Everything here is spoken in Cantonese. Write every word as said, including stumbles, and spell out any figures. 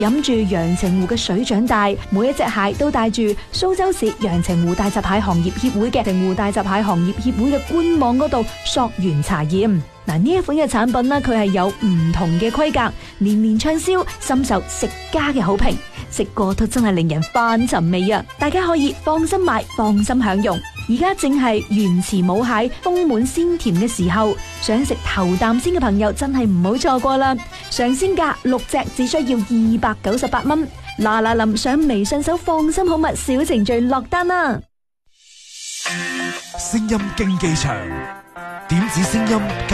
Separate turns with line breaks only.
飲住陽澄湖嘅水長大，每一隻蟹都帶住蘇州市陽澄湖大閘蟹行業協會嘅澄湖大閘蟹行業協會嘅官網嗰度溯源查驗。嗱，呢一款嘅產品呢，佢係有唔同嘅規格，年年暢銷，深受食家嘅好評，食過都真係令人翻尋味啊！大家可以放心買，放心享用。而家正係原池母蟹豐滿鮮甜嘅時候，想食頭啖先嘅朋友真係唔好錯過啦！上鮮價六隻只需要二百九十八蚊，嗱嗱臨上微信搜放心好物小程序落單啦！
聲音競技場，點子聲音。